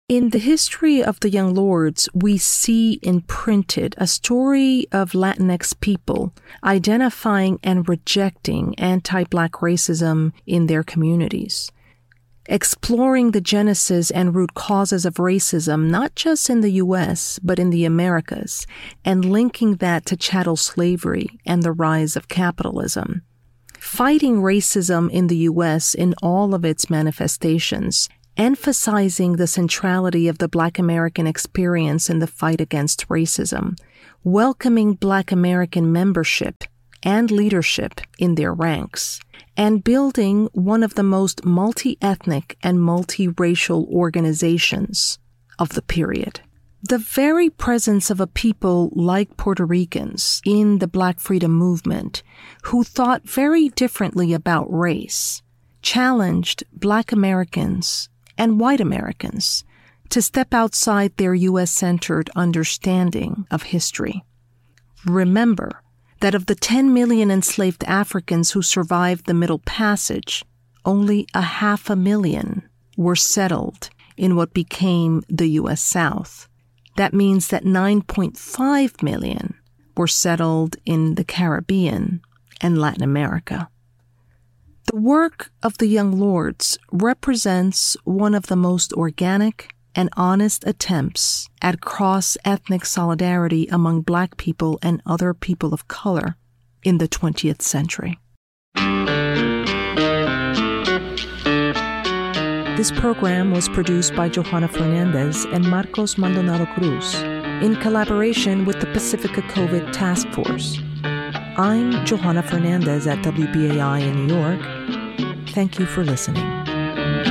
In the history of the Young Lords, we see imprinted a story of Latinx people identifying and rejecting anti-Black racism in their communities, exploring the genesis and root causes of racism, not just in the U.S., but in the Americas, and linking that to chattel slavery and the rise of capitalism. Fighting racism in the U.S. in all of its manifestations, emphasizing the centrality of the Black American experience in the fight against racism, welcoming Black American membership and leadership in their ranks, and building one of the most multi-ethnic and multiracial organizations of the period. The very presence of a people like Puerto Ricans in the Black freedom movement, who thought very differently about race, challenged Black Americans and white Americans to step outside their U.S.-centered understanding of history. Remember that of the 10 million enslaved Africans who survived the Middle Passage, only 500,000 were settled in what became the U.S. South. That means that 9.5 million were settled in the Caribbean and Latin America. The work of the Young Lords represents one of the most organic and honest attempts at cross-ethnic solidarity among Black people and other people of color in the 20th century. This program was produced by Johanna Fernandez and Marcos Maldonado Cruz in collaboration with the Pacifica COVID Task Force. I'm Johanna Fernandez at WBAI in New York. Thank you for listening.